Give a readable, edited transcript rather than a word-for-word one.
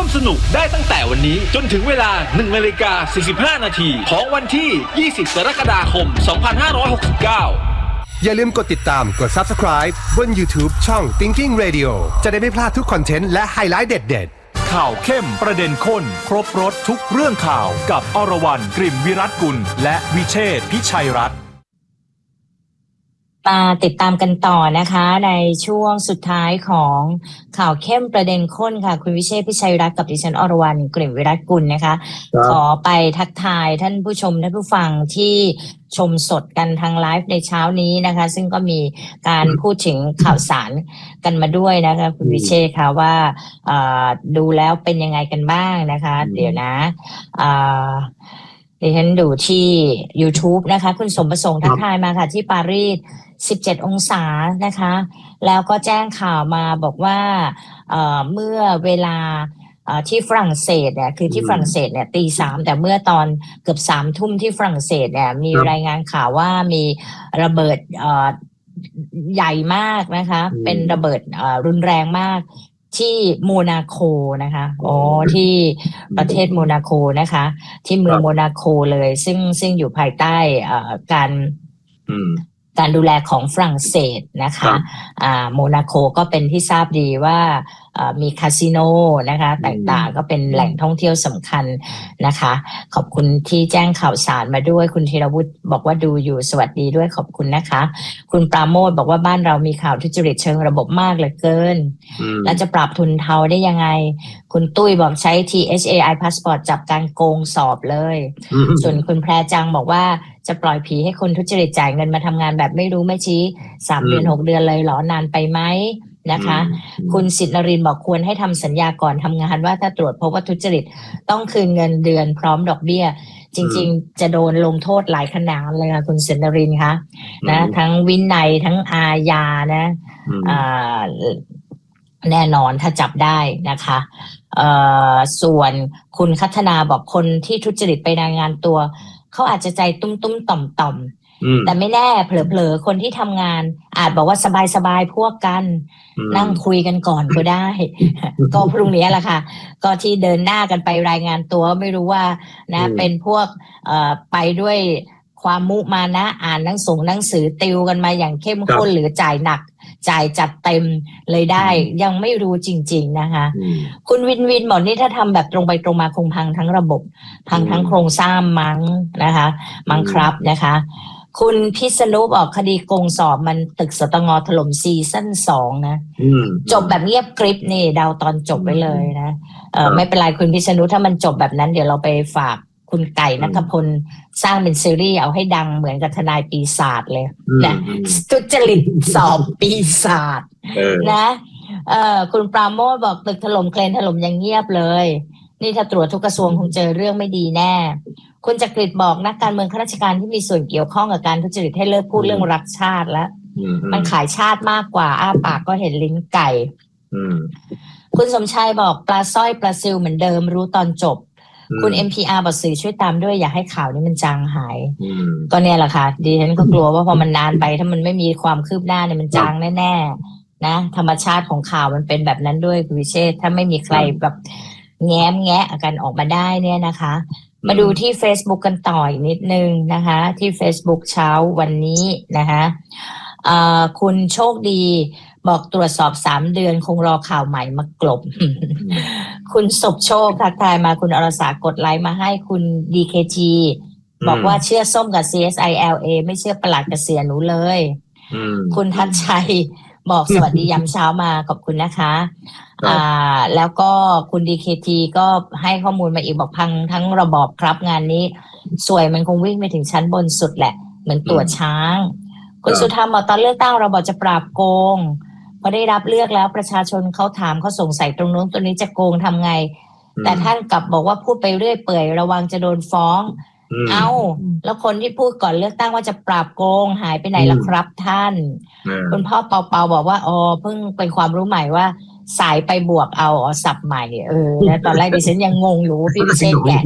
วมสนุกได้ตั้งแต่วันนี้จนถึงเวลา 1:45 นาทีของวันที่ 20 กรกฎาคม 2569 อย่าลืมกดติดตามกด Subscribe บน YouTube ช่อง Thinking Radio จะได้ไม่พลาดทุกคอนเทนต์และไฮไลท์เด็ดๆข่าวเข้มประเด็นข้นครบรสทุกเรื่องข่าวกับอรวรรณ กลิ่มวิรัตกุลและวิเชษฐ์พิชัยรัตน์มาติดตามกันต่อนะคะในช่วงสุดท้ายของข่าวเข้มประเด็นข้นค่ะคุณวิเชษฐ์พิชัยรัตน์กับดิฉันอรวรรณ กลิ่มวิรัตกุลนะคะขอไปทักทายท่านผู้ชมท่านผู้ฟังที่ชมสดกันทางไลฟ์ในเช้านี้นะคะซึ่งก็มีการพูดถึงข่าวสารกันมาด้วยนะคะคุณวิเชษฐ์ค่ะว่าดูแล้วเป็นยังไงกันบ้างนะคะเดี๋ยวนะดิฉันดูที่ YouTube นะคะคุณสมประสงค์ทักทายมาค่ะที่ปารีส17 องศานะคะแล้วก็แจ้งข่าวมาบอกว่าเมื่อเวลาที่ฝรั่งเศสเนี่ยคือที่ฝรั่งเศสเนี่ย 3:00 แต่เมื่อตอนเกือบ 3:00 ที่ฝรั่งเศสเนี่ยมีรายงานข่าวว่ามีระเบิดใหญ่มากนะคะเป็นระเบิดรุนแรงมากที่โมนาโคนะคะที่ประเทศโมนาโคนะคะที่เมืองโมนาโคเลยซึ่งอยู่ภายใต้การดูแลของฝรั่งเศสนะคะโมนาโคก็เป็นที่ทราบดีว่ามีคาสิโนนะคะต่างๆก็เป็นแหล่งท่องเที่ยวสำคัญนะคะขอบคุณที่แจ้งข่าวสารมาด้วยคุณธีรวุฒิบอกว่าดูอยู่สวัสดีด้วยขอบคุณนะคะคุณปราโมทบอกว่าบ้านเรามีข่าวทุจริตเชิงระบบมากเหลือเกินแล้วจะปรับทุนเทาได้ยังไงคุณตุ้ยบอกใช้ THAI Passport จับการโกงสอบเลยส่วนคุณแพรจังบอกว่าจะปล่อยผีให้คนทุจริตจ่ายเงินมาทำงานแบบไม่รู้ไม่ชี้3 เดือน 6 เดือนเลยเหรอนานไปไหมนะคะคุณสิทธิ์นรินทร์บอกควรให้ทำสัญญาก่อนทำงานว่าถ้าตรวจพบว่าทุจริตต้องคืนเงินเดือนพร้อมดอกเบี้ยจริงๆจะโดนลงโทษหลายขนาดเลยค่ะคุณสิทธิ์นรินทร์คะนะทั้งวินัยทั้งอาญานะแน่นอนถ้าจับได้นะคะส่วนคุณคัฒนาบอกคนที่ทุจริตไปรายงานตัวเขาอาจจะใจตุ้มๆต่อมๆแต่ไม่แน่เผลอๆคนที่ทำงานอาจบอกว่าสบายๆพวกกันนั่งคุยกันก่อนก็ได้ ก็พรุ่งนี้แหละค่ะก็ที่เดินหน้ากันไปรายงานตัวไม่รู้ว่านะเป็นพวกไปด้วยความมุมานะอ่านหนังสือติวกันมาอย่างเข้มข้นหรือจ่ายหนักจ่ายจัดเต็มเลยได้ยังไม่รู้จริงๆนะคะคุณวินบอกนี่ถ้าทำแบบตรงไปตรงมาคงพังทั้งระบบพังทั้งโครงสร้างมั้งนะคะมั้งครับนะคะคุณพิษณุบอกคดีโกงสอบมันตึกสตง.ถล่มซีซั่น 2นะจบแบบเงียบกริบนี่เดาตอนจบไว้เลยนะไม่เป็นไรคุณพิษณุถ้ามันจบแบบนั้นเดี๋ยวเราไปฝากคุณไก่ณัฐพลสร้างเป็นซีรีส์เอาให้ดังเหมือนกับทนายปีศาจเลยนะทุจริตสอบปีศาจนะคุณปราโมทบอกตึกถล่มเครนถล่มยังเงียบเลยนี่ถ้าตรวจทุกกระทรวงคงเจอเรื่องไม่ดีแน่คุณจักริดบอกนักการเมืองข้าราชการที่มีส่วนเกี่ยวข้องกับการทุจริตให้เลิกพูดเรื่องรักชาติแล้วมันขายชาติมากกว่าอ้าปากก็เห็นลิ้นไก่คุณสมชายบอกปลาสร้อยปลาซิลเหมือนเดิมรู้ตอนจบคุณ MPR บอกสื่อช่วยตามด้วยอย่าให้ข่าวนี้มันจางหายก็เนี่ยแหละค่ะดิฉันก็กลัวว่าพอมันนานไปถ้ามันไม่มีความคืบหน้าเนี่ยมันจางแน่ๆนะธรรมชาติของข่าวมันเป็นแบบนั้นด้วยคุณวิเชษฐ์ถ้าไม่มีใครแบบแงะกันออกมาได้เนี่ยนะคะมาดูที่ Facebook กันต่ออีกนิดนึงนะคะที่ Facebook เช้าวันนี้นะคะคุณโชคดีบอกตรวจสอบ3 เดือนคงรอข่าวใหม่มากลบ คุณศพโชคทักทายมาคุณอรสากดไลค์มาให้คุณ DKG บอกว่าเชื่อส้มกับ CSILA ไม่เชื่อประหลัดกับเสียหนูเลยคุณทัชชัยบอกสวัสดียามเช้ามาขอบคุณนะคะแล้วก็คุณ DKT ก็ให้ข้อมูลมาอีกบอกพังทั้งระบอบครับงานนี้สวยมันคงวิ่งไปถึงชั้นบนสุดแหละเหมือนตัวช้างคุณสุธรรมบอกตอนเลือกตั้งเราบอกจะปราบโกงพอได้รับเลือกแล้วประชาชนเขาถามเขาสงสัยตรงนู้นตัวนี้จะโกงทำไงแต่ท่านกลับบอกว่าพูดไปเรื่อยเปื่อยระวังจะโดนฟ้องเอาแล้วคนที่พูดก่อนเลือกตั้งว่าจะปราบโกงหายไปไหนล่ะครับท่านคุณพ่อเปาบอกว่าเพิ่งเป็นความรู้ใหม่ว่าสายไปบวกเอาศัพท์ใหม่แล้วตอนแรกดิฉันยังงงอยู่พี่พิเชษแกะ